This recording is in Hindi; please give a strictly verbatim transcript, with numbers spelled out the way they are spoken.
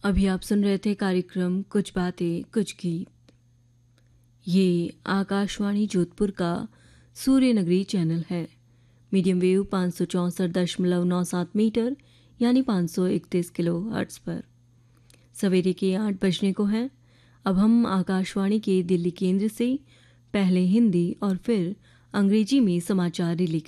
अभी आप सुन रहे थे कार्यक्रम कुछ बातें कुछ गीत। ये आकाशवाणी जोधपुर का सूर्य नगरी चैनल है। मीडियम वेव पाँच सौ चौंसठ दशमलव नौ सात मीटर यानी पाँच सौ इकतीस किलो हर्ट्ज पर। सवेरे के आठ बजने को हैं। अब हम आकाशवाणी के दिल्ली केंद्र से पहले हिंदी और फिर अंग्रेजी में समाचार रिले